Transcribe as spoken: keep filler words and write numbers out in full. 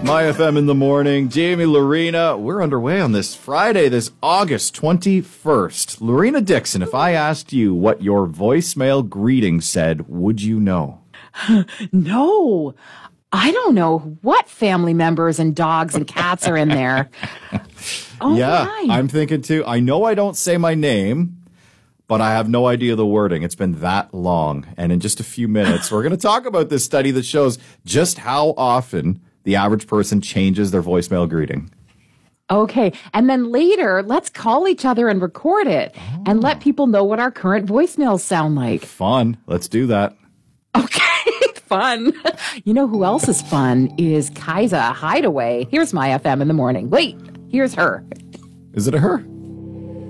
My F M in the morning. Jamie, Lorena, we're underway on this Friday, this August twenty-first. Lorena Dixon, if I asked you what your voicemail greeting said, would you know? No, I don't know what family members and dogs and cats are in there. Oh, yeah, my. I'm thinking too. I know I don't say my name, but I have no idea the wording. It's been that long. And in just a few minutes, we're going to talk about this study that shows just how often the average person changes their voicemail greeting. Okay. And then later, let's call each other and record it oh. and let people know what our current voicemails sound like. Fun. Let's do that. Okay. Fun. You know who else is fun is Kaisa Hideaway. Here's My F M in the morning. Wait, here's her. Is it a her?